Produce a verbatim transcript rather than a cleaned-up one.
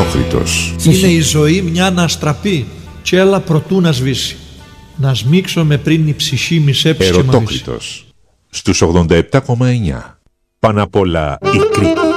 Ερωτόκριτος. Είναι η ζωή μια αναστραπή κι έλα προτού να σβήσει. Να σμίξω με πριν η ψυχή μισέψει και μ' Ερωτόκριτος. Στους ογδόντα επτά κόμμα εννιά. Πάνω απ' όλα η Κρήτη.